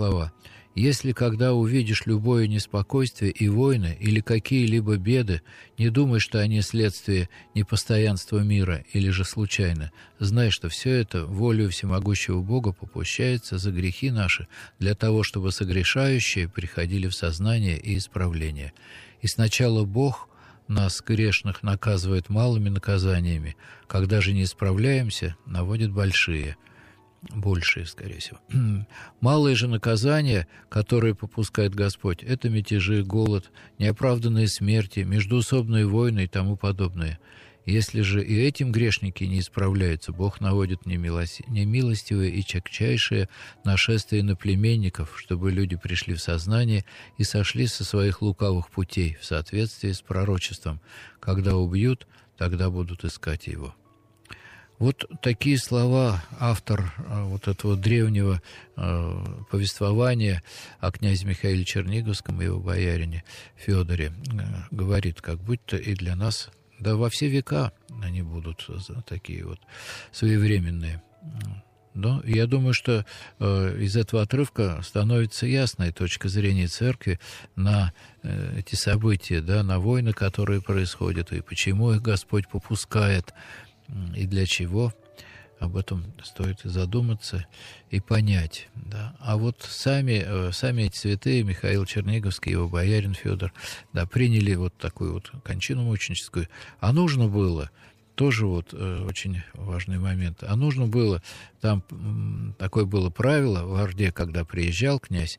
слова. «Если, когда увидишь любое неспокойствие и войны или какие-либо беды, не думай, что они следствие непостоянства мира или же случайно, знай, что все это волею всемогущего Бога попущается за грехи наши, для того, чтобы согрешающие приходили в сознание и исправление. И сначала Бог нас, грешных, наказывает малыми наказаниями, когда же не исправляемся, наводит большие». Большие, скорее всего. Малые же наказания, которые попускает Господь, это мятежи, голод, неоправданные смерти, междоусобные войны и тому подобное. Если же и этим грешники не исправляются, Бог наводит немилостивое и чагчайшее нашествие иноплеменников, чтобы люди пришли в сознание и сошли со своих лукавых путей в соответствии с пророчеством. Когда убьют, тогда будут искать его. Вот такие слова автор вот этого древнего повествования о князе Михаиле Черниговском и его боярине Федоре говорит, как будто и для нас, да во все века они будут такие вот своевременные. Но я думаю, что из этого отрывка становится ясной точка зрения церкви на эти события, да, на войны, которые происходят, и почему их Господь попускает, и для чего. Об этом стоит задуматься и понять. Да. А вот сами эти святые, Михаил Черниговский, его боярин Федор, да, приняли вот такую вот кончину мученическую. А нужно было, тоже вот очень важный момент, а нужно было, там такое было правило в Орде, когда приезжал князь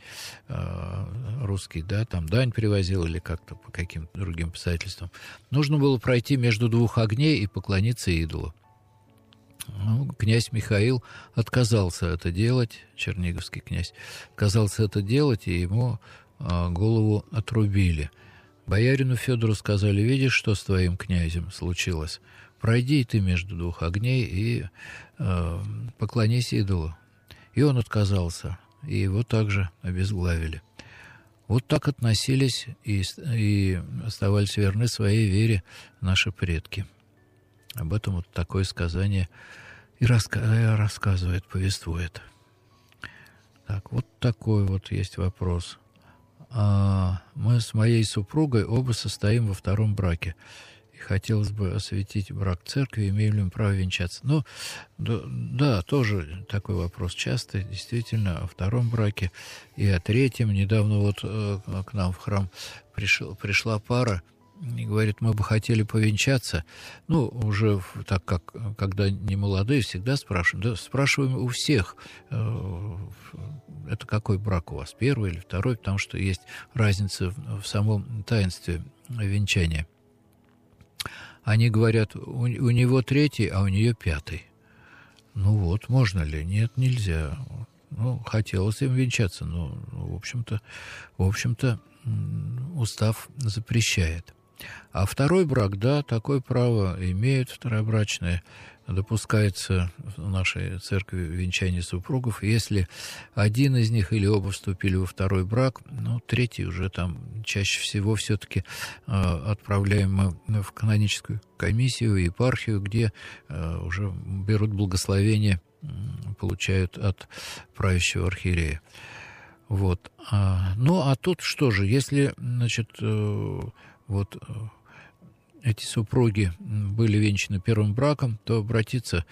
русский, да, там дань привозил или как-то по каким-то другим обстоятельствам, нужно было пройти между двух огней и поклониться идолу. Ну, князь Михаил отказался это делать, черниговский князь, отказался это делать, и ему голову отрубили. Боярину Федору сказали: видишь, что с твоим князем случилось? Пройди ты между двух огней и поклонись идолу. И он отказался, и его также обезглавили. Вот так относились и оставались верны своей вере наши предки. Об этом вот такое сказание и рассказывает, повествует. Так, вот такой вот есть вопрос. Мы с моей супругой оба состоим во втором браке. И хотелось бы осветить брак церкви, имеем ли мы право венчаться. Ну, да, тоже такой вопрос частый, действительно, о втором браке и о третьем. Недавно вот к нам в храм пришла пара, и говорит: мы бы хотели повенчаться. Ну, уже так как, когда не молодые, всегда спрашиваем. Да, спрашиваем у всех, это какой брак у вас, первый или второй, потому что есть разница в самом таинстве венчания. Они говорят: у него третий, а у нее пятый. Ну вот, можно ли? Нет, нельзя. Ну, хотелось им венчаться, но, в общем-то, устав запрещает. А второй брак, да, такое право имеют второбрачные. Допускается в нашей церкви венчание супругов. Если один из них или оба вступили во второй брак, ну, третий уже там чаще всего все-таки отправляем мы в каноническую комиссию, епархию, где уже берут благословение, получают от правящего архиерея. Вот. Ну, а тут что же, если, значит, вот эти супруги были венчаны первым браком, то обратиться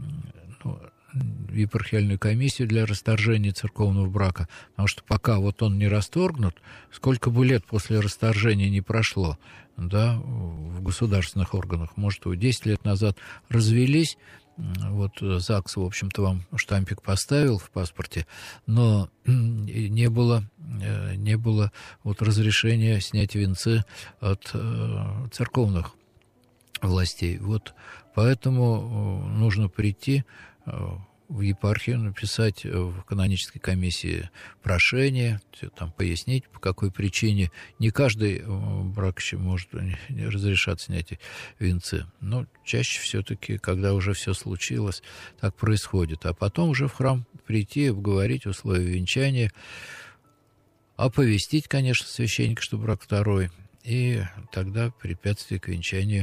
в епархиальную комиссию для расторжения церковного брака, потому что пока вот он не расторгнут, сколько бы лет после расторжения не прошло, да, в государственных органах, может, 10 лет назад развелись, вот ЗАГС, в общем-то, вам штампик поставил в паспорте, но не было вот разрешения снять венцы от церковных властей. Вот поэтому нужно прийти в епархию, написать в канонической комиссии прошение, там пояснить, по какой причине. Не каждый брак еще может разрешать снятие венцы, но чаще все-таки, когда уже все случилось, так происходит. А потом уже в храм прийти, обговорить условия венчания, оповестить, конечно, священника, что брак второй, и тогда препятствий к венчанию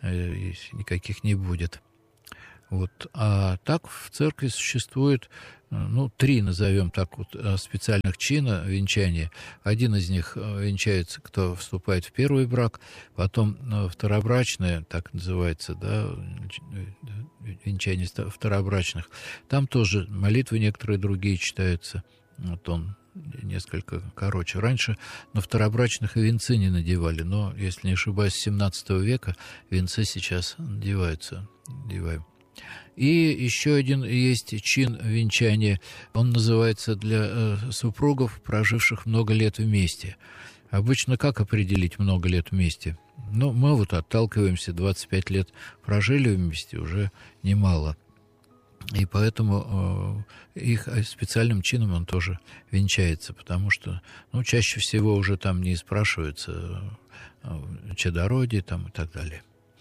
никаких не будет. Вот. А так в церкви существует 3 назовем так вот специальных чина венчания. Один из них венчается, кто вступает в первый брак, потом второбрачное, так называется, да, венчание второбрачных. Там тоже молитвы некоторые другие читаются. Вот он несколько короче. Раньше на второбрачных и венцы не надевали, но, если не ошибаюсь, с 17 века венцы сейчас надеваются. Надеваем. И еще один есть чин венчания. Он называется для супругов, проживших много лет вместе. Обычно как определить много лет вместе? Мы вот отталкиваемся, 25 лет прожили вместе, уже немало. И поэтому их специальным чином он тоже венчается, потому что, чаще всего уже там не спрашивается чадородие там и так далее.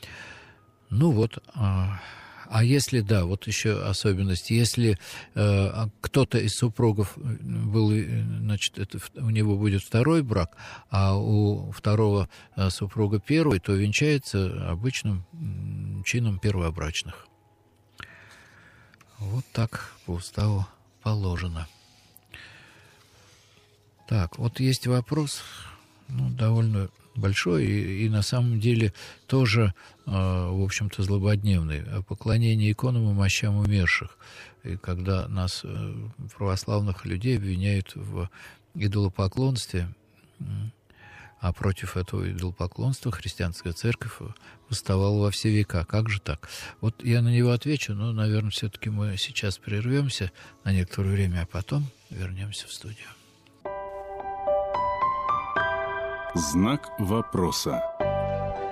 А если, да, вот еще особенность, если кто-то из супругов был, значит, у него будет второй брак, а у второго супруга первый, то венчается обычным чином первобрачных. Вот так по уставу положено. Так, вот есть вопрос, довольно большой и на самом деле тоже, в общем-то, злободневный. О поклонении иконам и мощам умерших. И когда нас, православных людей, обвиняют в идолопоклонстве, а против этого идолопоклонства христианская церковь восставала во все века. Как же так? Вот я на него отвечу, но, наверное, все-таки мы сейчас прервемся на некоторое время, а потом вернемся в студию. Знак вопроса.